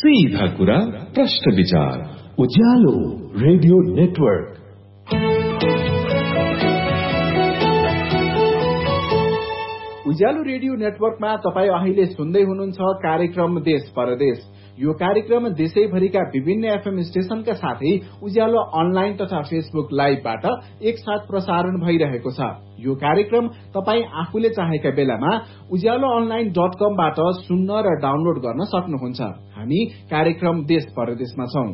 सीधा कुरा प्रश्न विचार उज्यालो रेडियो नेटवर्क। उज्यालो रेडियो नेटवर्कमा तपाईं अहिले सुन्दै हुनुहुन्छ कार्यक्रम देश परदेश। यो कार्यक्रम देशैभरिका विभिन्न एफएम स्टेशनका साथै उज्यालो अनलाइन तथा फेसबुक लाइभबाट एकसाथ प्रसारण भइरहेको छ। यो कार्यक्रम तपाईं आफूले चाहेका बेलामा ujaaloonline.com बाट सुन्न र डाउनलोड गर्न सक्नुहुन्छ। हामी कार्यक्रम देश परदेशमा छौं।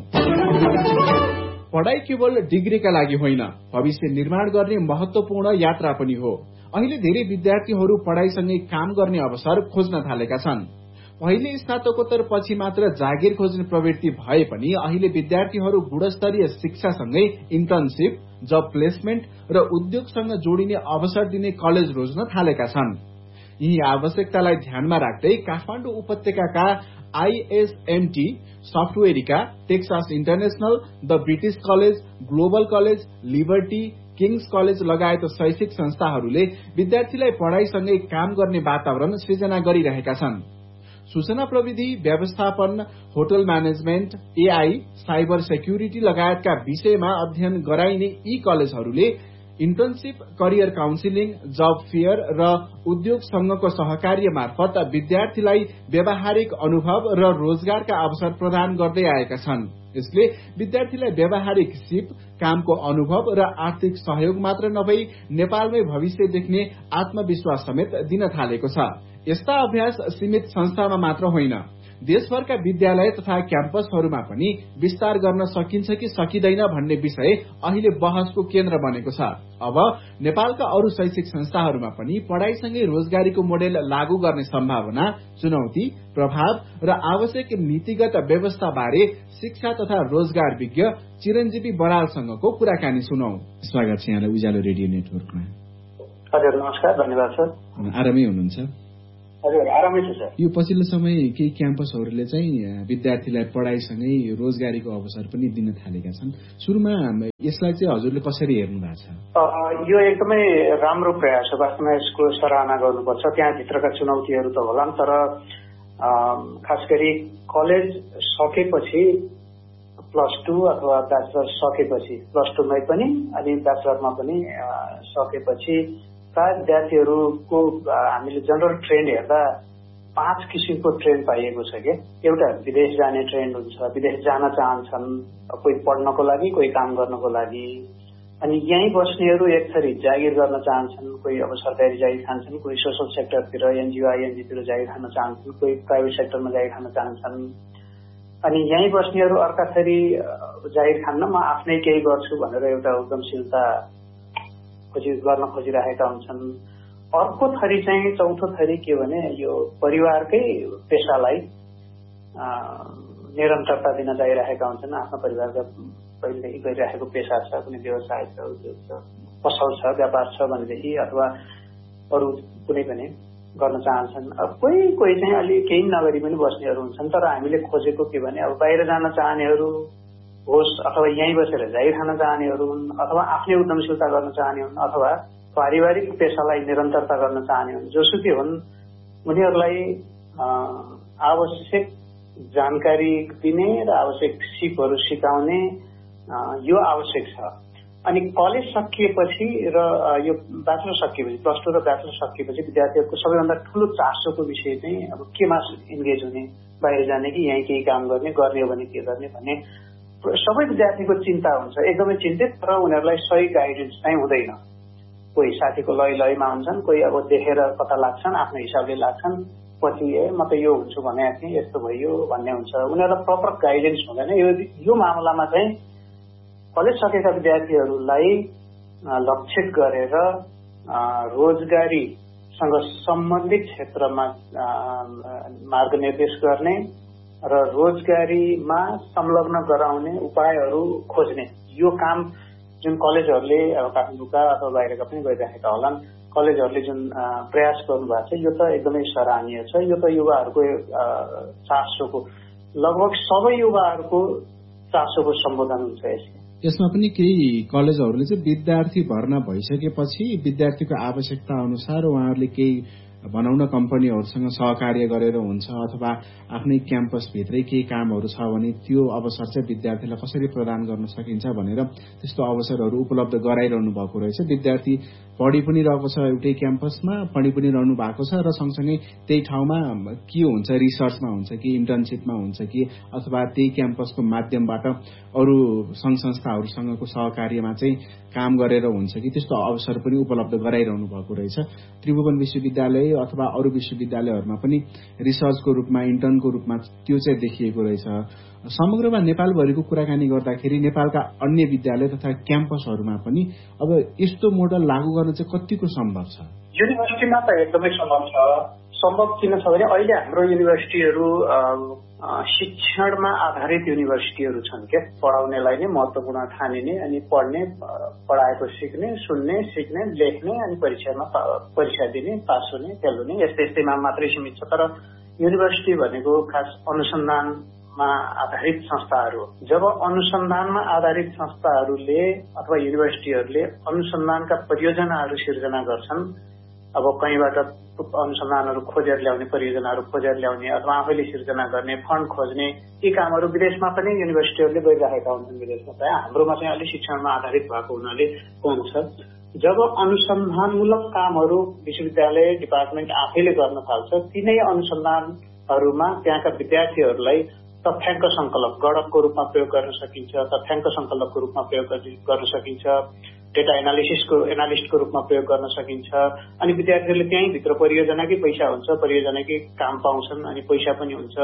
पढाइ केवल डिग्रीका लागि होइन, भविष्य निर्माण गर्ने महत्वपूर्ण यात्रा पनि हो। अहिले धेरै विद्यार्थीहरू पढाइसँगै काम गर्ने अवसर खोज्न थालेका छन्। पहिले स्नातकोत्तर पछि मात्र जागिर खोज्ने प्रवृत्ति भए पनि अहिले विद्यार्थीहरू गुणस्तरीय शिक्षासँगै इन्टर्नशिप, जब प्लेसमेन्ट र उद्योगसँग जोडिने अवसर दिने कलेज रोज्न थालेका छन्। यी आवश्यकतालाई ध्यानमा राख्दै काठमाडौँ उपत्यकाका आईएसएमटी, सफ्टवेयरिका, Texas international, the British college, global college, liberty, Kings college लगायत शैक्षिक संस्थाहरूले विद्यार्थीलाई पढ़ाईसँगै काम गर्ने वातावरण सृजना गरिरहेका छन्। सूचना प्रविधि, व्यवस्थापन, hotel management, AI, cyber security लगायतका विषयमा अध्ययन गराइने यी कलेजहरूले इन्टर्नशिप, करियर काउन्सिलिङ, जब फेयर र उद्योगसँगको सहकार्य मार्फत विद्यार्थीलाई व्यावहारिक अनुभव र रोजगारका अवसर प्रदान गर्दै आएका छन्। यसले विद्यार्थीलाई व्यावहारिक सिप, कामको अनुभव र आर्थिक सहयोग मात्र नभई नेपालमै भविष्य देख्ने आत्मविश्वास समेत दिन थालेको छ। यस्ता अभ्यास सीमित संस्थामा मात्र होइन, देशभरका विद्यालय तथा क्याम्पसहरूमा पनि विस्तार गर्न सकिन्छ कि सकिँदैन भन्ने विषय अहिले बहसको केन्द्र बनेको छ। अब नेपालका अरू शैक्षिक संस्थाहरूमा पनि पढ़ाईसँगै रोजगारीको मोडेल लागू गर्ने सम्भावना, चुनौती, प्रभाव र आवश्यक नीतिगत व्यवस्था बारे शिक्षा तथा रोजगार विज्ञ चिरञ्जीवी बरालसँगको कुराकानी सुनौ। स्वागत छ यहाँलाई उज्यालो रेडियो नेटवर्कमा। हजुर नमस्कार, धन्यवाद सर। आरामै हुनुहुन्छ? हजुर आरामै छ सर। यो पछिल्लो समय केही क्याम्पसहरूले चाहिँ विद्यार्थीलाई पढ़ाईसँगै रोजगारीको अवसर पनि दिन थालेका छन्। सुरुमा यसलाई चाहिँ हजुरले कसरी हेर्नु भएको छ? यो एकदमै राम्रो प्रयास हो। वास्तवमा यसको सराहना गर्नुपर्छ। त्यहाँभित्रका चुनौतीहरू त होला, तर खास गरी कलेज सकेपछि +2 अथवा ब्याचलर सकेपछि, +2मै पनि अनि ब्याचलरमा पनि सकेपछि प्राय विद्यार्थीहरूको हामीले जनरल ट्रेन्ड हेर्दा 5 किसिमको ट्रेन्ड पाइएको छ कि एउटा विदेश जाने ट्रेन्ड हुन्छ, विदेश जान चाहन्छन्, कोही पढ्नको लागि, कोही काम गर्नको लागि, अनि यहीँ बस्नेहरू एक थरी जागिर गर्न चाहन्छन्, कोही अब सरकारी जागिर खान्छन्, कोही सोशल सेक्टरतिर एनजिओ आइएनजीतिर जागिर खान चाहन्छन्, कोही प्राइभेट सेक्टरमा जागिर खान चाहन्छन्, अनि यहीँ बस्नेहरू अर्का थरी जागिर खान्न म आफ्नै केही गर्छु भनेर एउटा उद्यमशीलता गर्न खोजिरहेका हुन्छन्। अर्को थरी चाहिँ, चौथो थरी के भने यो परिवारकै पेसालाई निरन्तरता दिन चाहिरहेका हुन्छन्। आफ्नो परिवारका पहिलेदेखि गरिरहेको पेसा छ, कुनै व्यवसाय छ, उद्योग छ, पसल छ, व्यापार छ भनेदेखि अथवा अरू कुनै पनि गर्न चाहन्छन्। अब कोही चाहिँ अलि केही नगरी पनि बस्नेहरू हुन्छन्। तर हामीले खोजेको के भने अब बाहिर जान चाहनेहरू होस् अथवा यहीँ बसेर जागिर खान चाहनेहरू हुन् अथवा आफ्नै उद्यमशीलता गर्न चाहने हुन् अथवा पारिवारिक पेसालाई निरन्तरता गर्न चाहने हुन्, जोसुकै हुन्, उनीहरूलाई आवश्यक जानकारी दिने र आवश्यक सिपहरू सिकाउने यो आवश्यक छ। अनि कलेज सकिएपछि र यो ब्याचलर सकिएपछि, +2 र ब्याचलर सकिएपछि विद्यार्थीहरूको सबैभन्दा ठूलो चासोको विषय चाहिँ अब केमा इन्गेज हुने, बाहिर जाने कि यहीँ केही काम गर्ने हो भने के गर्ने भन्ने सबै विद्यार्थीको चिन्ता हुन्छ, एकदमै चिन्तित। तर उनीहरूलाई सही गाइडेन्स चाहिँ हुँदैन। कोही साथीको लयमा हुन्छन्, कोही अब देखेर कता लाग्छन्, आफ्नो हिसाबले लाग्छन्, पछि म त यो हुन्छु भने थिएँ, यस्तो भयो भन्ने हुन्छ। उनीहरूलाई प्रपर गाइडेन्स हुँदैन। यो मामलामा चाहिँ कलेज सकेका विद्यार्थीहरूलाई लक्षित गरेर रोजगारीसँग सम्बन्धित क्षेत्रमा मार्गनिर्देश गर्ने र रोजगारीमा संलग्न गराउने उपायहरू खोज्ने, यो काम जुन कलेजहरूले अब काठमाडौँका अथवा बाहिरका पनि गरिरहेका होलान्, कलेजहरूले जुन प्रयास गर्नुभएको छ यो त एकदमै सराहनीय छ। यो त युवाहरूको चासोको, लगभग सबै युवाहरूको चासोको सम्बोधन हुन्छ यसले। यसमा पनि केही कलेजहरूले चाहिँ विद्यार्थी भर्ना भइसकेपछि विद्यार्थीको आवश्यकता अनुसार उहाँहरूले केही भनौँ न कम्पनीहरूसँग सहकार्य गरेर हुन्छ अथवा आफ्नै क्याम्पसभित्रै केही कामहरू छ भने त्यो अवसर चाहिँ विद्यार्थीलाई कसरी प्रदान गर्न सकिन्छ भनेर त्यस्तो अवसरहरू उपलब्ध गराइरहनु भएको रहेछ। विद्यार्थी पढि पनि रहेको छ एउटै क्याम्पसमा, पढि पनि रहनु भएको छ र सँगसँगै त्यही ठाउँमा के हुन्छ, रिसर्चमा हुन्छ कि इन्टर्नसिपमा हुन्छ कि अथवा त्यही क्याम्पसको माध्यमबाट अरू संघ संस्थाहरूसँगको सहकार्यमा चाहिँ काम गरेर हुन्छ कि त्यस्तो अवसर पनि उपलब्ध गराइरहनु भएको रहेछ। त्रिभुवन विश्वविद्यालय अथवा अरू विश्वविद्यालयहरूमा पनि रिसर्चको रूपमा, इन्टर्नको रूपमा त्यो चाहिँ देखिएको रहेछ। समग्रमा नेपालभरिको कुराकानी गर्दाखेरि नेपालका अन्य विद्यालय तथा क्याम्पसहरूमा पनि अब यस्तो मोडल लागू गर्न चाहिँ कतिको सम्भव छ? युनिभर्सिटीमा त एकदमै सम्भव छ। सम्भव किन छ भने अहिले हाम्रो युनिभर्सिटीहरू शिक्षणमा आधारित युनिभर्सिटीहरू छन् क्या। पढाउनेलाई नै महत्त्वपूर्ण ठानिने अनि पढ्ने, पढाएको सिक्ने, सुन्ने, सिक्ने, लेख्ने अनि परीक्षा दिने, पास हुने, फेल हुने यस्तैमा मात्रै सीमित छ। तर युनिभर्सिटी भनेको खास अनुसन्धानमा आधारित संस्थाहरू। जब अनुसन्धानमा आधारित संस्थाहरूले अथवा युनिभर्सिटीहरूले अनुसन्धानका परियोजनाहरू सिर्जना गर्छन्, अब कहीँबाट अनुसन्धानहरू खोजेर ल्याउने, परियोजनाहरू खोजेर ल्याउने अथवा आफैले सिर्जना गर्ने, फन्ड खोज्ने, यी कामहरू विदेशमा पनि युनिभर्सिटीहरूले गरिरहेका हुन्छन्। विदेशमा प्रायः, हाम्रोमा चाहिँ अलि शिक्षणमा आधारित भएको हुनाले कम छ। जब अनुसन्धानमूलक कामहरू विश्वविद्यालय, डिपार्टमेन्ट आफैले गर्न थाल्छ, तिनै अनुसन्धानहरूमा त्यहाँका विद्यार्थीहरूलाई तथ्याङ्क संकलक गणकको रूपमा प्रयोग गर्न सकिन्छ, तथ्याङ्क संकलकको रूपमा प्रयोग गर्न सकिन्छ, डेटा एनालिस्टको रूपमा प्रयोग गर्न सकिन्छ। अनि विद्यार्थीहरूले त्यहीँ भित्र परियोजनाकै पैसा हुन्छ, परियोजनाकै काम पाउँछन् अनि पैसा पनि हुन्छ।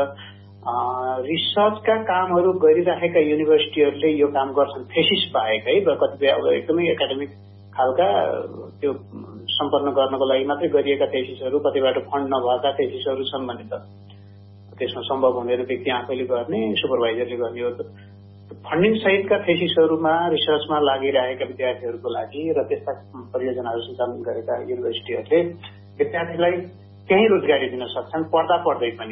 रिसर्चका कामहरू गरिरहेका युनिभर्सिटीहरूले यो काम गर्छन्, थेसिस बाहेक है, कतिपय अब एकदमै एकाडेमिक खालका त्यो सम्पन्न गर्नको लागि मात्रै गरिएका थेसिसहरू, कतिबाट फन्ड नभएका थेसिसहरू छन् भने त त्यसमा सम्भव हुँदैन व्यक्ति आफैले गर्ने, सुपरभाइजरले गर्ने हो। फन्डिङ सहितका थेसिसहरूमा रिसर्चमा लागिरहेका विद्यार्थीहरूको लागि र त्यस्ता परियोजनाहरू सञ्चालन गरेका युनिभर्सिटीहरूले विद्यार्थीलाई त्यही रोजगारी दिन सक्छन्, पढ्दा पढ्दै पनि।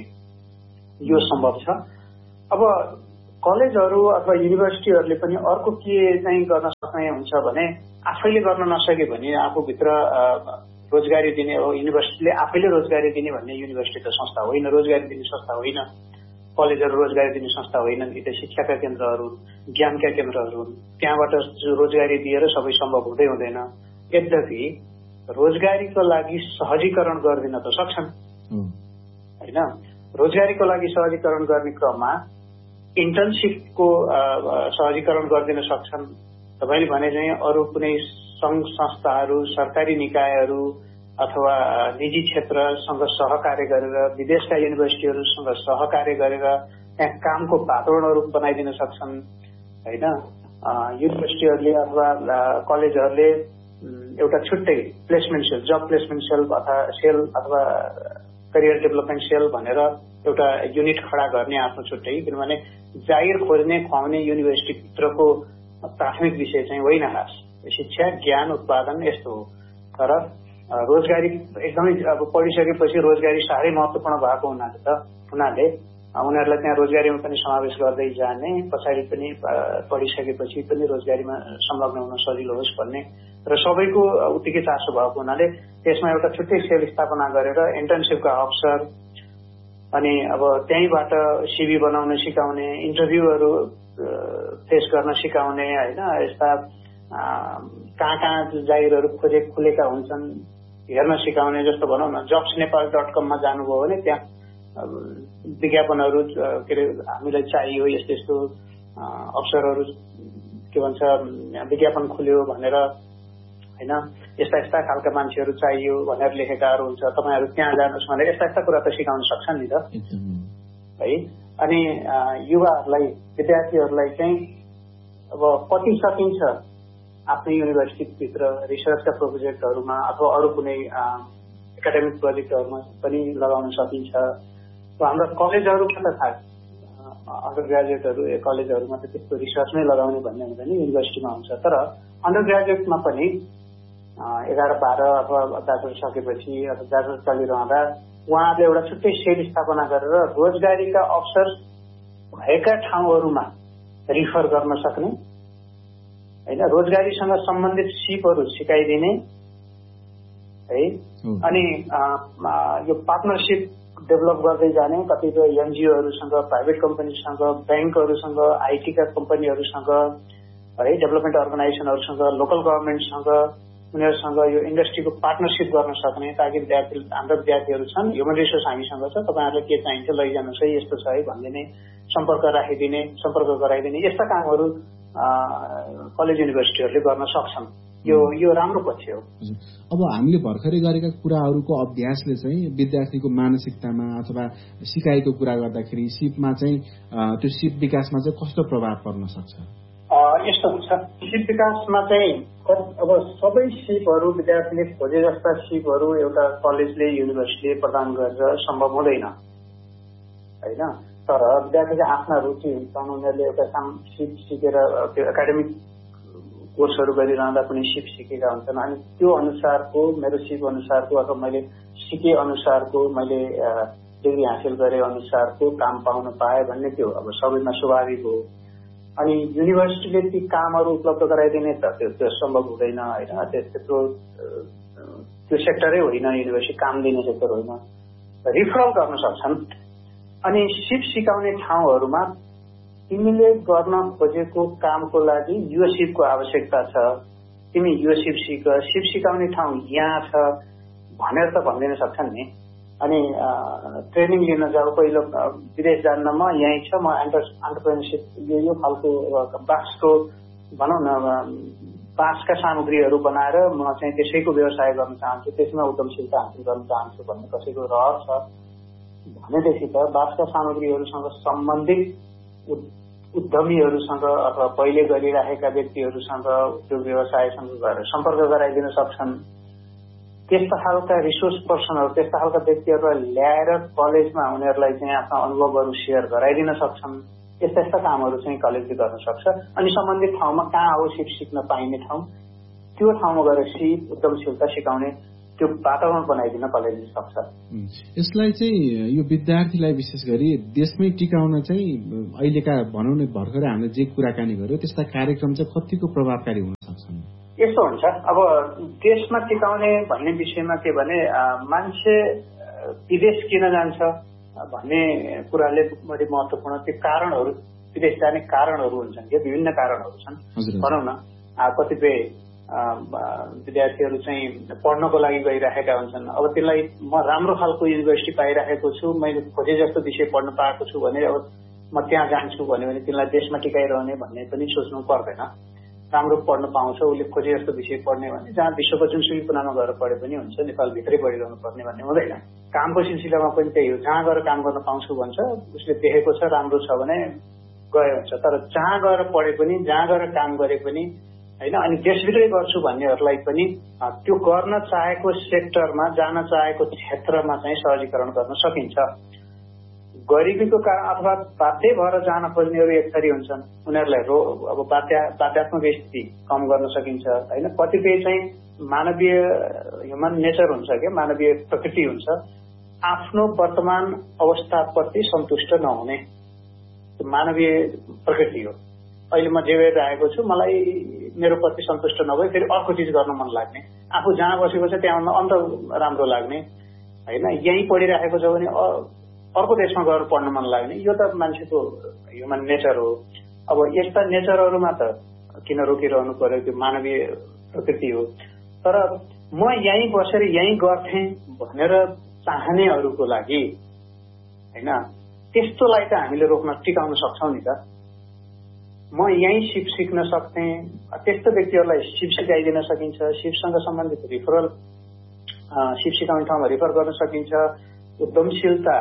यो सम्भव छ। अब कलेजहरू अथवा युनिभर्सिटीहरूले पनि अर्को के चाहिँ गर्न सक्ने हुन्छ भने आफैले गर्न नसके भने आफूभित्र रोजगारी दिने हो। युनिभर्सिटीले आफैले रोजगारी दिने भन्ने युनिभर्सिटी त संस्था होइन, रोजगारी दिने संस्था होइन। कलेजहरू रोजगारी दिने संस्था होइनन्, यी त शिक्षाका केन्द्रहरू, ज्ञानका केन्द्रहरू हुन्। त्यहाँबाट रोजगारी दिएर सबै सम्भव हुँदैन। यद्यपि रोजगारीको लागि सहजीकरण गरिदिन त सक्छन् होइन। रोजगारीको लागि सहजीकरण गर्ने क्रममा इन्टर्नसिपको सहजीकरण गरिदिन सक्छन्। तपाईँले भने चाहिँ अरू कुनै संघ संस्थाहरू, सरकारी निकायहरू अथवा निजी क्षेत्रसँग सहकार्य गरेर, विदेशका युनिभर्सिटीहरूसँग सहकार्य गरेर त्यहाँ कामको वातावरणहरू बनाइदिन सक्छन् होइन। युनिभर्सिटीहरूले अथवा कलेजहरूले एउटा छुट्टै प्लेसमेन्ट सेल, जब प्लेसमेन्ट सेल अथवा करियर डेभलपमेन्ट सेल भनेर एउटा युनिट खडा गर्ने आफ्नो छुट्टै। किनभने जागिर खोज्ने, खुवाउने युनिभर्सिटीभित्रको प्राथमिक विषय चाहिँ होइन खास शिक्षा, ज्ञान, उत्पादन यस्तो हो। तर रोजगारी एकदमै अब पढिसकेपछि रोजगारी साह्रै महत्त्वपूर्ण भएको हुनाले उनीहरूलाई त्यहाँ रोजगारीमा पनि समावेश गर्दै जाने, पछाडि पनि पढिसकेपछि पनि रोजगारीमा संलग्न हुन सजिलो होस् भन्ने र सबैको उत्तिकै चासो भएको हुनाले त्यसमा एउटा छुट्टै सेल स्थापना गरेर इन्टर्नसिपका अवसर अनि अब त्यहीँबाट सिभी बनाउन सिकाउने, इन्टरभ्यूहरू फेस गर्न सिकाउने होइन। यस्ता कहाँ जागिरहरू खुलेका हुन्छन् हेर्न सिकाउने। जस्तो भनौँ न jobsnepal.com मा जानुभयो भने त्यहाँ विज्ञापनहरू के अरे हामीलाई चाहियो, यस्तो यस्तो अवसरहरू के भन्छ विज्ञापन खुल्यो भनेर होइन, यस्ता यस्ता खालका मान्छेहरू चाहियो भनेर लेखेकाहरू हुन्छ। तपाईँहरू त्यहाँ जानुहोस् भनेर यस्ता यस्ता कुरा त सिकाउन सक्छन् नि त है। अनि युवाहरूलाई, विद्यार्थीहरूलाई चाहिँ अब कति सकिन्छ आफ्नै युनिभर्सिटीभित्र रिसर्चका प्रोजेक्टहरूमा अथवा अरू कुनै एकाडेमिक प्रोजेक्टहरूमा पनि लगाउन सकिन्छ। हाम्रा कलेजहरूमा त खास अन्डर ग्रेजुएटहरू कलेजहरूमा त त्यस्तो रिसर्चमै लगाउने भन्ने हुँदैन, युनिभर्सिटीमा हुन्छ। तर अन्डर ग्रेजुएटमा पनि 11-12 अथवा ब्याचलर सकेपछि अथवा ब्याचलर चलिरहँदा उहाँले एउटा छुट्टै सेल स्थापना गरेर रोजगारीका अवसर भएका ठाउँहरूमा रिफर गर्न सक्ने होइन, रोजगारीसँग सम्बन्धित सिपहरू सिकाइदिने है, अनि यो पार्टनरसिप डेभलप गर्दै जाने कतिपय एनजिओहरूसँग, प्राइभेट कम्पनीसँग, ब्याङ्कहरूसँग, आइटीका कम्पनीहरूसँग है, डेभलपमेन्ट अर्गनाइजेसनहरूसँग, लोकल गभर्मेन्टसँग, उनीहरूसँग यो इन्डस्ट्रीको पार्टनरसिप गर्न सक्ने, ताकि हाम्रा विद्यार्थीहरू छन्, ह्युमन रिसोर्स हामीसँग छ, तपाईँहरूलाई के चाहिन्छ लैजानुहोस् है, यस्तो छ है भनिदिने, सम्पर्क गराइदिने यस्ता कामहरू कलेज युनिभर्सिटीहरूले गर्न सक्छन्। यो राम्रो पक्ष हो। अब हामीले भर्खरै गरेका कुराहरूको अभ्यासले चाहिँ विद्यार्थीको मानसिकतामा अथवा सिकाइको कुरा गर्दाखेरि सिपमा चाहिँ त्यो सिप विकासमा चाहिँ कस्तो प्रभाव पर्न सक्छ? यस्तो हुन्छ, सिप विकासमा चाहिँ अब सबै सिपहरू विद्यार्थीले खोजे जस्ता सिपहरू एउटा कलेजले युनिभर्सिटीले प्रदान गरेर सम्भव हुँदैन होइन। तर विद्यार्थीले आफ्ना रुचि हुन्छन्, उनीहरूले एउटा सिप सिकेर त्यो एकाडेमिक कोर्सहरू गरिरहँदा पनि सिप सिकेका हुन्छन्, अनि त्यो अनुसारको मेरो सिप अनुसारको अथवा मैले सिके अनुसारको, मैले डिग्री हासिल गरे अनुसारको काम पाउन पाए भन्ने त्यो अब सबैमा स्वाभाविक हो। अनि युनिभर्सिटीले ती कामहरू उपलब्ध गराइदिने त त्यो सम्भव हुँदैन होइन, त्यत्रो त्यो सेक्टरै होइन, युनिभर्सिटी काम दिने सेक्टर होइन। रिफरल गर्न सक्छन्। अनि सिप सिकाउने ठाउँहरूमा तिमीले गर्न खोजेको कामको लागि यो सिपको आवश्यकता छ, तिमी यो सिप सिकाउने ठाउँ यहाँ छ भनेर त भनिदिन सक्छन् नि। अनि ट्रेनिङ लिन जाऊ, पहिलो विदेश जान्न म यहीँ छ, म एन्टरप्रेन्योरसिप यो खालको बाँसको भनौँ न बाँसका सामग्रीहरू बनाएर म चाहिँ त्यसैको व्यवसाय गर्न चाहन्छु, त्यसमा उद्यमशीलता हासिल गर्न चाहन्छु भन्ने कसैको रहर छ भनेदेखि त बाँसका सामग्रीहरूसँग सम्बन्धित उद्यमीहरूसँग अथवा पहिले गरिरहेका व्यक्तिहरूसँग त्यो व्यवसायसँग गएर सम्पर्क गराइदिन सक्छन्। त्यस्ता खालका रिसोर्स पर्सनहरू, त्यस्ता खालका व्यक्तिहरूलाई ल्याएर कलेजमा उनीहरूलाई चाहिँ आफ्ना अनुभवहरू सेयर गराइदिन सक्छन्। यस्ता कामहरू चाहिँ कलेजले गर्न सक्छ। अनि सम्बन्धित ठाउँमा कहाँ हो सिप सिक्न पाइने ठाउँ, त्यो ठाउँमा गएर सिप उद्यमशीलता सिकाउने त्यो वातावरण बनाइदिन कलेजले सक्छ। यसलाई चाहिँ यो विद्यार्थीलाई विशेष गरी देशमै टिकाउन चाहिँ अहिलेका भनौँ न भर्खरै हामीले जे कुराकानी गर्यो त्यस्ता कार्यक्रम चाहिँ कतिको प्रभावकारी हुन सक्छन्? यस्तो हुन्छ, अब देशमा टिकाउने भन्ने विषयमा के भने मान्छे विदेश किन जान्छ भन्ने कुराले बढी महत्त्वपूर्ण। त्यो कारणहरू, विदेश जाने कारणहरू हुन्छन् कि विभिन्न कारणहरू छन्। भनौँ न कतिपय विद्यार्थीहरू चाहिँ पढ्नको लागि गइरहेका हुन्छन्। अब त्यसलाई म राम्रो खालको युनिभर्सिटी पाइरहेको छु, मैले खोजे जस्तो विषय पढ्न पाएको छु भने अब म त्यहाँ जान्छु भन्यो भने तिनलाई देशमा टिकाइरहने भन्ने पनि सोच्नु पर्दैन। राम्रो पढ्न पाउँछ, उसले खोजे जस्तो विषय पढ्ने भने जहाँ विश्वको जुनसुकै कुनामा गएर पढे पनि हुन्छ, नेपालभित्रै पढिरहनु पर्ने भन्ने हुँदैन। कामको सिलसिलामा पनि त्यही हो, जहाँ गएर काम गर्न पाउँछु भन्छ, उसले देखेको छ राम्रो छ भने गए हुन्छ। तर जहाँ गएर पढे पनि, जहाँ गएर काम गरे पनि होइन, अनि देशभित्रै गर्छु भन्नेहरूलाई पनि त्यो गर्न चाहेको सेक्टरमा, जान चाहेको क्षेत्रमा चाहिँ सहजीकरण गर्न सकिन्छ। गरिबीको कारण अथवा बाध्य भएर जान खोज्नेहरू एक थरी हुन्छन्, उनीहरूलाई अब बाध्यात्मक स्थिति कम गर्न सकिन्छ होइन। कतिपय चाहिँ मानवीय ह्युमन नेचर हुन्छ क्या, मानवीय प्रकृति हुन्छ, आफ्नो वर्तमान अवस्थाप्रति सन्तुष्ट नहुने मानवीय प्रकृति हो। अहिले म जे गरिरहेको छु मलाई मेरो प्रति सन्तुष्ट नभए फेरि अर्को चिज गर्न मन लाग्ने, आफू जहाँ बसेको छ त्यहाँ अन्त राम्रो लाग्ने होइन। यहीँ पढिरहेको छ भने अर्को देशमा गएर पढ्न मन लाग्ने, यो त मान्छेको ह्युमन नेचर हो। अब यस्ता नेचरहरूमा त किन रोकिरहनु पर्यो, त्यो मानवीय प्रकृति हो। तर म यहीँ बसेर यहीँ गर्थे भनेर चाहनेहरूको लागि होइन, त्यस्तोलाई त हामीले रोक्न टिकाउन सक्छौँ नि त। म यहीँ सिप सिक्न सक्थे, त्यस्तो व्यक्तिहरूलाई सिप सिकाइदिन सकिन्छ। सिपसँग सम्बन्धित रिफरल, सिप सिकाउने ठाउँमा रिफर गर्न सकिन्छ, उद्यमशीलता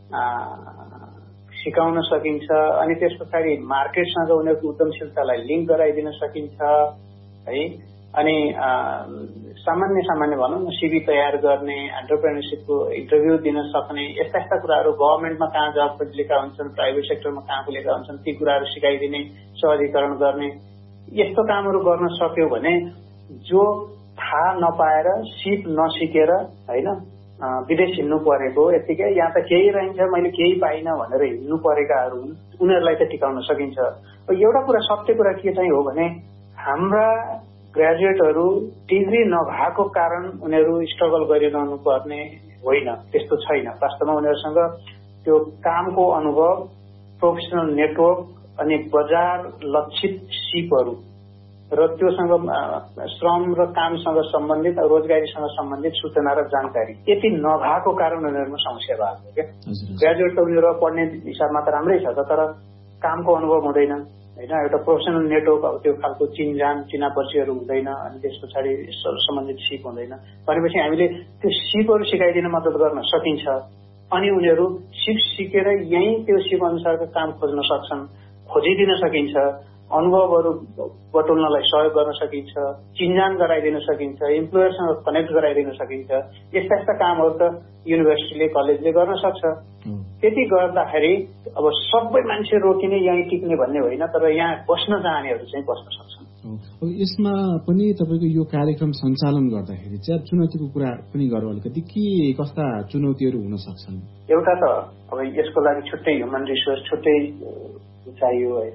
सिकाउन सकिन्छ। अनि त्यस पछाडि मार्केटसँग उनीहरूको उद्यमशीलतालाई लिङ्क गराइदिन सकिन्छ है। अनि सामान्य भनौँ न सिभी तयार गर्ने, एन्टरप्रेन्योरसिपको इन्टरभ्यू दिन सक्ने, यस्ता कुराहरू गभर्मेन्टमा कहाँ जब खोजिएका हुन्छन्, प्राइभेट सेक्टरमा कहाँ खुलेका हुन्छन्, ती कुराहरू सिकाइदिने, सहजीकरण गर्ने, यस्तो कामहरू गर्न सक्यो भने जो थाहा नपाएर सिप नसिकेर होइन विदेश हिँड्नु परेको यतिकै यहाँ त केही रहन्छ मैले केही पाइनँ भनेर हिँड्नु परेकाहरू उनीहरूलाई त टिकाउन सकिन्छ। एउटा कुरा सत्य कुरा के चाहिँ हो भने हाम्रा ग्रेजुएटहरू डिग्री नभएको कारण उनीहरू स्ट्रगल गरिरहनु पर्ने होइन, त्यस्तो छैन। वास्तवमा उनीहरूसँग त्यो कामको अनुभव, प्रोफेसनल नेटवर्क अनि बजार लक्षित सिपहरू र त्योसँग श्रम र कामसँग सम्बन्धित रोजगारीसँग सम्बन्धित सूचना र जानकारी यति नभएको कारण उनीहरूमा समस्या भएको हो क्या। ग्रेजुएट त उनीहरू पढ्ने हिसाबमा त राम्रै छ, तर कामको अनुभव हुँदैन होइन, एउटा प्रोफेसनल नेटवर्क अब त्यो खालको चिना परिचयहरू हुँदैन, अनि त्यस पछाडि सम्बन्धित सिप हुँदैन भनेपछि हामीले त्यो सिपहरू सिकाइदिन मद्दत गर्न सकिन्छ। अनि उनीहरू सिप सिकेर यहीँ त्यो सिप अनुसारको काम खोज्न सक्छन्, खोजिदिन सकिन्छ, अनुभवहरू बटुल्नलाई सहयोग गर्न सकिन्छ, चिन्जान गराइदिन सकिन्छ, इम्प्लोयरसँग कनेक्ट गराइदिन सकिन्छ। यस्ता यस्ता कामहरू त युनिभर्सिटीले कलेजले गर्न सक्छ। त्यति गर्दाखेरि अब सबै मान्छे रोकिने यहीँ टिक्ने भन्ने होइन, तर यहाँ बस्न चाहनेहरू चाहिँ बस्न सक्छन्। यसमा पनि तपाईँको यो कार्यक्रम सञ्चालन गर्दाखेरि चाहिँ चुनौतीको कुरा पनि गरौँ अलिकति, के कस्ता चुनौतीहरू हुन सक्छन्? एउटा त अब यसको लागि छुट्टै ह्युमन रिसोर्स छुट्टै चाहियो होइन,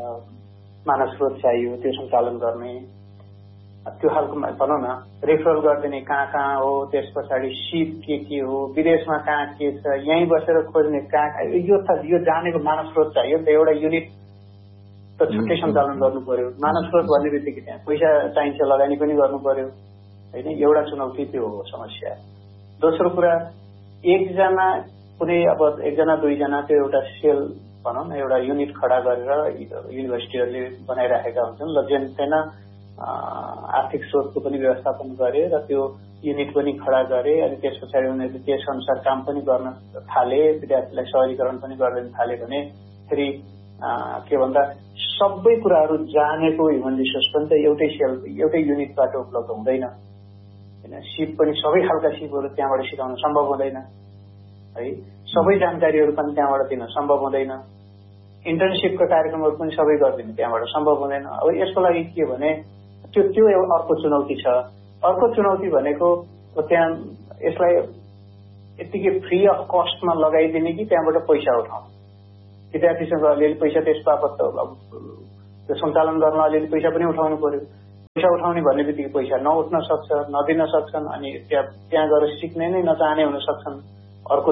मानव स्रोत चाहियो त्यो सञ्चालन गर्ने। त्यो खालको भनौँ न रेफरल गरिदिने कहाँ हो, त्यस पछाडि सिप के हो, विदेशमा कहाँ के छ, यहीँ बसेर खोज्ने कहाँ यो जानेको मानव स्रोत चाहियो नि त। एउटा युनिट त छुट्टै सञ्चालन गर्नु पर्यो। मानव स्रोत भन्ने बित्तिकै त्यहाँ पैसा चाहिन्छ, लगानी पनि गर्नु पर्यो होइन। एउटा चुनौती त्यो हो समस्या। दोस्रो कुरा एकजना कुनै अब एकजना दुईजना त्यो एउटा सेल भनौँ न एउटा युनिट खडा गरेर युनिभर्सिटीहरूले बनाइराखेका हुन्छन्, जेन आर्थिक स्रोतको पनि व्यवस्थापन गरे र त्यो युनिट पनि खडा गरे। अनि त्यस पछाडि उनीहरूले त्यस अनुसार काम पनि गर्न थाले, विद्यार्थीलाई सहरीकरण पनि गर्न थाले भने फेरि के भन्दा सबै कुराहरू जानेको ह्युमन रिसोर्स पनि त एउटै सेल एउटै युनिटबाट उपलब्ध हुँदैन होइन। सिप पनि सबै खालका सिपहरू त्यहाँबाट सिकाउन सम्भव हुँदैन है, सबै जानकारीहरू पनि त्यहाँबाट दिन सम्भव हुँदैन, इन्टर्नसिपका कार्यक्रमहरू पनि सबै गरिदिनु त्यहाँबाट सम्भव हुँदैन। अब यसको लागि के भने त्यो अर्को चुनौती छ। अर्को चुनौती भनेको त्यहाँ यसलाई यतिकै फ्री अफ कस्टमा लगाइदिने कि त्यहाँबाट पैसा उठाउने। विद्यार्थीसँग अलिअलि पैसा त्यस बापत त्यो सञ्चालन गर्न अलिअलि पैसा पनि उठाउनु पर्यो। पैसा उठाउने भन्ने बित्तिकै पैसा नउठ्न सक्छ, नदिन सक्छन्, अनि त्यहाँ गएर सिक्ने नै नचाहने हुन सक्छन्। अर्को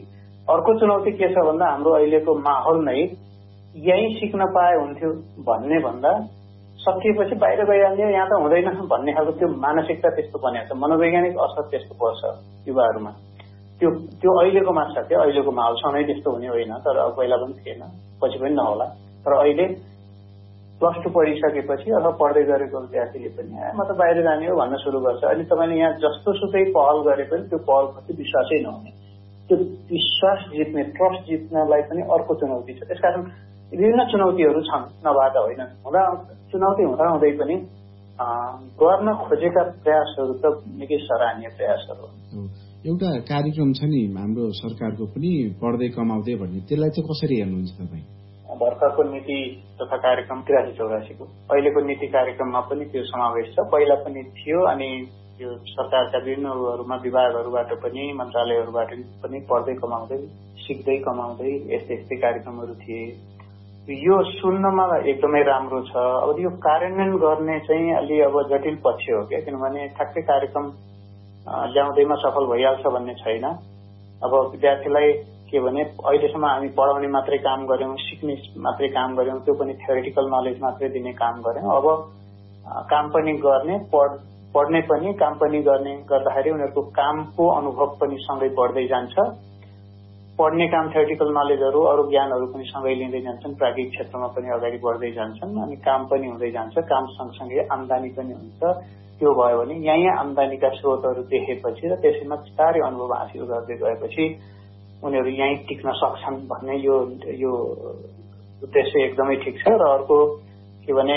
चुनौती के छ भन्दा हाम्रो अहिलेको माहौल नै यहीँ सिक्न पाए हुन्थ्यो भन्ने भन्दा सकिएपछि बाहिर गइहाल्ने यहाँ त हुँदैन भन्ने खालको त्यो मानसिकता त्यस्तो बनेको छ, मनोवैज्ञानिक असर त्यस्तो पर्छ युवाहरूमा। त्यो अहिलेकोमा छ क्या, अहिलेको माहौल सधैँ त्यस्तो हुने होइन, तर अब पहिला पनि थिएन, पछि पनि नहोला। तर अहिले +2 पढिसकेपछि अथवा पढ्दै गरेको विद्यार्थीले पनि म त बाहिर जाने हो भन्न सुरु गर्छ। अनि तपाईँले यहाँ जस्तो सुकै पहल गरे पनि त्यो पहलप्रति विश्वासै नहुने, त्यो विश्वास जित्ने, ट्रस्ट जित्नलाई पनि अर्को चुनौती छ। त्यसकारण विभिन्न चुनौतीहरू छन्, नभए त होइन। चुनौती हुँदै पनि गर्न खोजेका प्रयासहरू त निकै सराहनीय प्रयासहरू हो। एउटा कार्यक्रम छ नि हाम्रो सरकारको पनि पढ्दै कमाउँदै भन्ने, त्यसलाई चाहिँ कसरी हेर्नुहुन्छ तपाईँ? भर्खरको नीति तथा कार्यक्रम 83-84 को अहिलेको नीति कार्यक्रममा पनि त्यो समावेश छ। पहिला पनि थियो, अनि यो सरकारका विभिन्न विभागहरूबाट पनि मन्त्रालयहरूबाट पनि पढ्दै कमाउँदै सिक्दै कमाउँदै यस्तै कार्यक्रमहरू थिए। यो सुन्नमा एकदमै राम्रो छ। अब यो कार्यान्वयन गर्ने चाहिँ अलि अब जटिल पक्ष हो क्या, किनभने ठ्याक्कै कार्यक्रम ल्याउँदैमा सफल भइहाल्छ भन्ने छैन। अब विद्यार्थीलाई के भने अहिलेसम्म हामी पढाउने मात्रै काम गर्यौं, सिक्ने मात्रै काम गर्यौं, त्यो पनि थ्योरिटिकल नलेज मात्रै दिने काम गर्यौं। अब काम पनि गर्ने, पढ्ने पनि काम पनि गर्ने गर्दाखेरि उनीहरूको कामको अनुभव पनि सँगै बढ्दै जान्छ। पढ्ने काम थ्योरिटिकल नलेजहरू अरू ज्ञानहरू पनि सँगै लिँदै जान्छन्, प्राज्ञिक क्षेत्रमा पनि अगाडि बढ्दै जान्छन्, अनि काम पनि हुँदै जान्छ। काम सँगसँगै आम्दानी पनि हुन्छ। त्यो भयो भने यहाँ आम्दानीका स्रोतहरू देखेपछि र त्यसैमा बिस्तारै अनुभव हासिल गर्दै गएपछि उनीहरू यहीँ टिक्न सक्छन् भन्ने यो उद्देश्य एकदमै ठिक छ। र अर्को के भने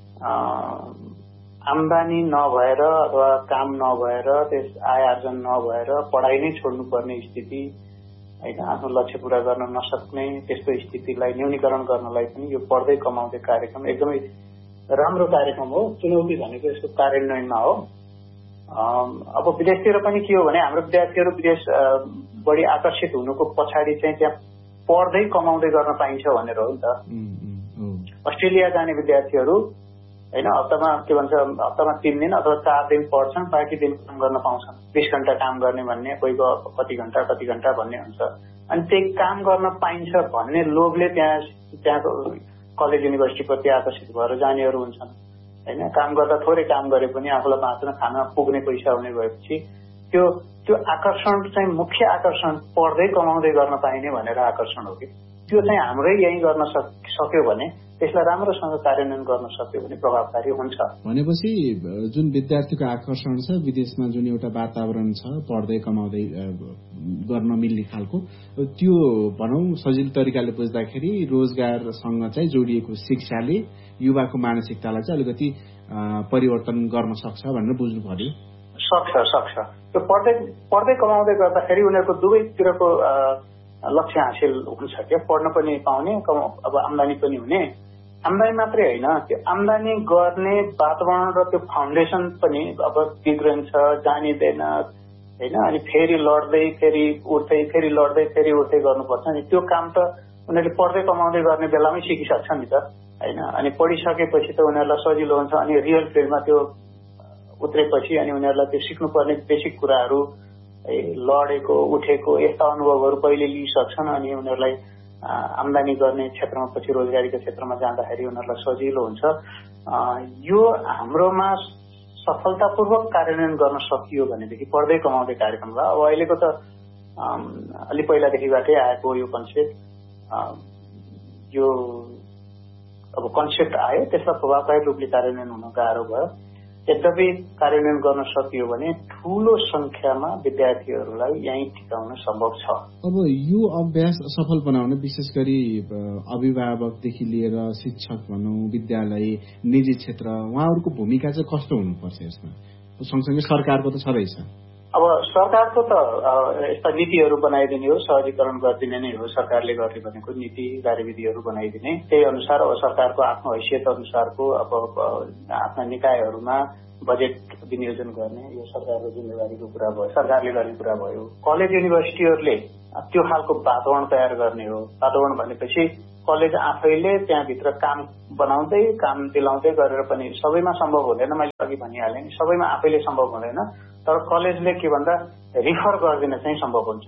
आम्दानी नभएर अथवा काम नभएर त्यस आय आर्जन नभएर पढाइ नै छोड्नुपर्ने स्थिति होइन, आफ्नो लक्ष्य पूरा गर्न नसक्ने त्यस्तो स्थितिलाई न्यूनीकरण गर्नलाई पनि यो पढ्दै कमाउँदै कार्यक्रम एकदमै राम्रो कार्यक्रम हो। चुनौती भनेको यसको कार्यान्वयनमा हो। अब विदेशतिर पनि के हो भने हाम्रो विद्यार्थीहरू विदेश बढी आकर्षित हुनुको पछाडि चाहिँ त्यहाँ पढ्दै कमाउँदै गर्न पाइन्छ भनेर हो नि त। अस्ट्रेलिया जाने विद्यार्थीहरू होइन। हप्तामा 3 दिन अथवा 4 दिन पढ्छन्, बाँकी दिन काम गर्न पाउँछन्। 20 घण्टा काम गर्ने भन्ने, कोहीको कति घण्टा भन्ने हुन्छ। अनि त्यही काम गर्न पाइन्छ भन्ने लोभले त्यहाँको कलेज युनिभर्सिटीप्रति आकर्षित भएर जानेहरू हुन्छन् होइन। काम गर्दा थोरै काम गरे पनि आफूलाई बाँच्न खान पुग्ने पैसा हुने भएपछि त्यो आकर्षण चाहिँ मुख्य आकर्षण पढ्दै कमाउँदै गर्न पाइने भनेर आकर्षण हो कि त्यो चाहिँ हाम्रै यही गर्न सक्यो भने, त्यसलाई राम्रोसँग कार्यान्वयन गर्न सक्यो भने प्रभावकारी हुन्छ। भनेपछि जुन विद्यार्थीको आकर्षण छ, विदेशमा जुन एउटा वातावरण छ पढ्दै कमाउँदै गर्न मिल्ने खालको, त्यो भनौं सजिलो तरिकाले बुझ्दाखेरि रोजगारसँग चाहिँ जोडिएको शिक्षाले युवाको मानसिकतालाई चाहिँ अलिकति परिवर्तन गर्न सक्छ भनेर बुझ्नु पर्यो। सक्छ। त्यो पढ्दै कमाउँदै गर्दाखेरि उनीहरूको दुवैतिरको लक्ष्य हासिल हुन्छ क्या। पढ्न पनि पाउने, अब आम्दानी पनि हुने। आम्दानी मात्रै होइन, त्यो आम्दानी गर्ने वातावरण र त्यो फाउन्डेसन पनि अब बिग्रन्छ, जानिँदैन होइन। अनि फेरि लड्दै फेरि उठ्दै गर्नुपर्छ नि। त्यो काम त उनीहरूले पढ्दै कमाउँदै गर्ने बेलामै सिकिसक्छ नि त होइन। अनि पढिसकेपछि त उनीहरूलाई सजिलो हुन्छ। अनि रियल फिल्डमा त्यो उत्रेपछि अनि उनीहरूलाई त्यो सिक्नुपर्ने बेसिक कुराहरू लडेको उठेको यस्ता अनुभवहरू पहिले लिइसक्छन्। अनि उनीहरूलाई आम्दानी गर्ने क्षेत्रमा पछि रोजगारीको क्षेत्रमा जाँदाखेरि उनीहरूलाई सजिलो हुन्छ। यो हाम्रोमा सफलतापूर्वक कार्यान्वयन गर्न सकियो भनेदेखि पढ्दै कमाउँदै कार्यक्रमलाई, अब अहिलेको त अलि पहिलादेखिबाटै आएको यो कन्सेप्ट, यो अब कन्सेप्ट आयो, त्यसलाई प्रभावकारी रूपले कार्यान्वयन हुन गाह्रो भयो। यद्यपि कार्यान्वयन गर्न सकियो भने ठूलो संख्यामा विद्यार्थीहरूलाई यहीँ टिकाउन सम्भव छ। अब यो अभ्यास सफल बनाउन विशेष गरी अभिभावकदेखि लिएर शिक्षक भनौं, विद्यालय, निजी क्षेत्र, उहाँहरूको भूमिका चाहिँ कस्तो हुनुपर्छ यसमा? सँगसँगै सरकारको त छँदैछ। अब सरकारको त यस्ता नीतिहरू बनाइदिने हो, सहजीकरण गरिदिने नै हो। सरकारले गर्ने भनेको नीति कार्यविधिहरू बनाइदिने, त्यही अनुसार अब सरकारको आफ्नो हैसियत अनुसारको अब आफ्ना निकायहरूमा बजेट विनियोजन गर्ने यो सरकारको जिम्मेवारीको कुरा भयो, सरकारले गर्ने कुरा भयो। कलेज युनिभर्सिटीहरूले त्यो खालको वातावरण तयार गर्ने हो। वातावरण भनेपछि कलेज आफैले त्यहाँभित्र काम बनाउँदै काम दिलाउँदै गरेर पनि सबैमा सम्भव हुँदैन। मैले अघि भनिहालेँ, सबैमा आफैले सम्भव हुँदैन। तर कलेजले के भन्दा रिफर गरिदिन चाहिँ सम्भव हुन्छ।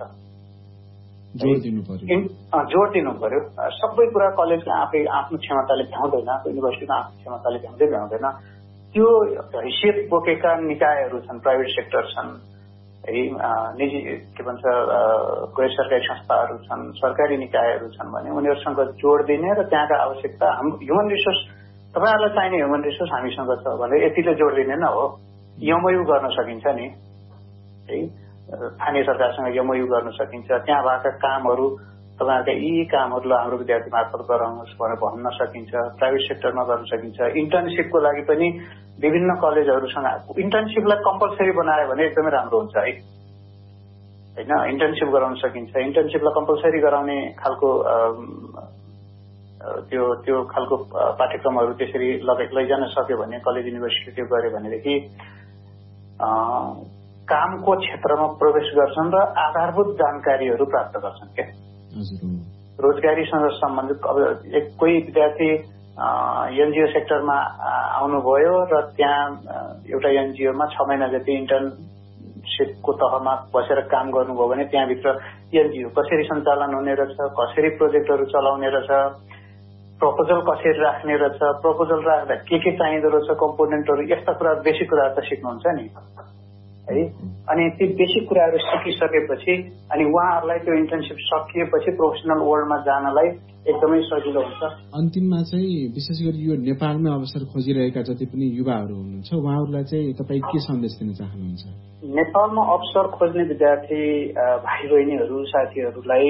जोड दिनु पर्यो। सबै कुरा कलेजले आफै आफ्नो क्षमताले भ्याउँदैन, युनिभर्सिटीमा आफ्नो क्षमताले भ्याउँदैन। त्यो हैसियत बोकेका निकायहरू छन्, प्राइभेट सेक्टर छन् है, निजी के भन्छ गैर सरकारी संस्थाहरू छन्, सरकारी निकायहरू छन् भने उनीहरूसँग जोड दिने र त्यहाँका आवश्यकता ह्युमन रिसोर्स, तपाईँहरूलाई चाहिने ह्युमन रिसोर्स हामीसँग छ भने यतिले जोड दिने न हो। एमओयू गर्न सकिन्छ नि है, स्थानीय सरकारसँग एमओयू गर्न सकिन्छ। त्यहाँ भएका कामहरू तपाईँहरूका यी कामहरूलाई हाम्रो विद्यार्थी मार्फत गराउनुहोस् भनेर भन्न सकिन्छ। प्राइभेट सेक्टरमा गर्न सकिन्छ। इन्टर्नसिपको लागि पनि विभिन्न कलेजहरूसँग इन्टर्नसिपलाई कम्पलसरी बनायो भने एकदमै राम्रो हुन्छ है होइन। इन्टर्नसिप गराउन सकिन्छ। इन्टर्नसिपलाई कम्पलसरी गराउने खालको त्यो खालको पाठ्यक्रमहरू त्यसरी लैजान सक्यो भने कलेज युनिभर्सिटी त्यो गर्यो भनेदेखि कामको क्षेत्रमा प्रवेश गर्छन् र आधारभूत जानकारीहरू प्राप्त गर्छन् क्या। रोजगारीसँग सम्बन्धित अब कोही विद्यार्थी एनजिओ सेक्टरमा आउनुभयो र त्यहाँ एउटा एनजिओमा 6 महिना जति इन्टर्नसिपको तहमा बसेर काम गर्नुभयो भने त्यहाँभित्र एनजिओ कसरी सञ्चालन हुने रहेछ, कसरी प्रोजेक्टहरू चलाउने रहेछ, प्रपोजल कसरी राख्ने रहेछ, प्रपोजल राख्दा के चाहिँदो रहेछ, कम्पोनेन्टहरू, यस्ता कुरा बेसिक कुराहरू त सिक्नुहुन्छ नि है। अनि ती बेसिक कुराहरू सिकिसकेपछि अनि उहाँहरूलाई त्यो इन्टर्नसिप सकिएपछि प्रोफेसनल वर्ल्डमा जानलाई एकदमै सजिलो हुन्छ। अन्तिममा चाहिँ विशेष गरी यो नेपालमै अवसर खोजिरहेका जति पनि युवाहरू हुनुहुन्छ उहाँहरूलाई चाहिँ तपाईँ के सन्देश दिन चाहनुहुन्छ? नेपालमा अवसर खोज्ने विद्यार्थी भाइ बहिनीहरू, साथीहरूलाई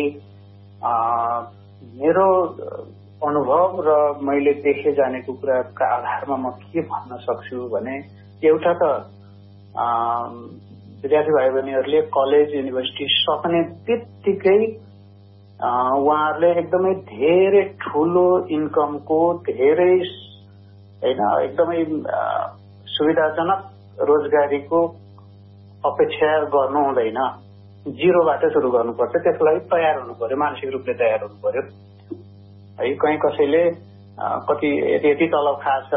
मेरो अनुभव र मैले देखे जानेको कुराका आधारमा म के भन्न सक्छु भने, एउटा त विद्यार्थी भाइ बहिनीहरूले कलेज युनिभर्सिटी सक्ने बित्तिकै उहाँहरूले एकदमै धेरै ठुलो इन्कमको, धेरै होइन एकदमै सुविधाजनक रोजगारीको अपेक्षा गर्नु हुँदैन। जिरोबाट सुरु गर्नुपर्छ। त्यसको लागि तयार हुनु पर्यो, मानसिक रूपले तयार हुनु पर्यो है। कहीँ कसैले कति यति तलब खान्छ